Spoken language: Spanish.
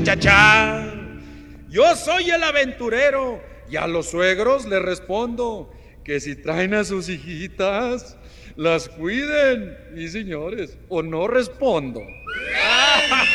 Chachá, yo soy el aventurero y a los suegros les respondo que si traen a sus hijitas, las cuiden, mis señores, o no respondo.